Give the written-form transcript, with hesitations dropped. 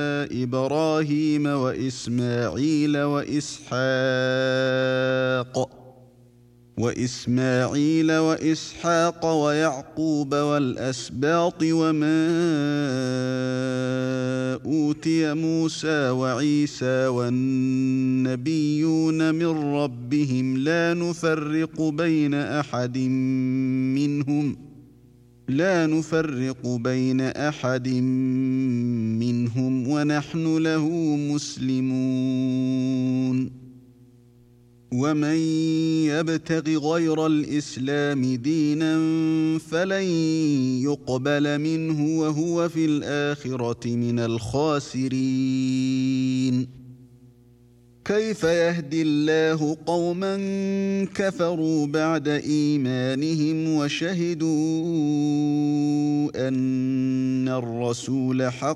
إبراهيم وإسماعيل وإسحاق ويعقوب والأسباط وما أوتي موسى وعيسى والنبيون من ربهم لا نفرق بين أحد منهم ونحن له مسلمون. ومن يبتغ غير الإسلام دينا فلن يقبل منه وهو في الآخرة من الخاسرين. كيف يهدي الله قوما كفروا بعد إيمانهم وشهدوا أن الرسول حق